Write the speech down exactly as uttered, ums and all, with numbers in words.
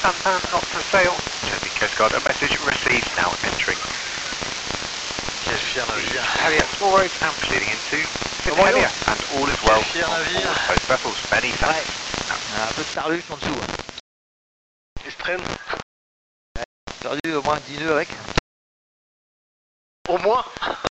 Santan, not for sale. Chesapeake Coast Guard, a message received, now entering. Quel fier navire. Harrier Small Roads and proceeding into Harrier, and all is well Quel fier on navire. all both vessels. Many thanks. Un peu de tarlux en dessous. Il se traîne. Perdu au moins dix nœuds avec. Au moins.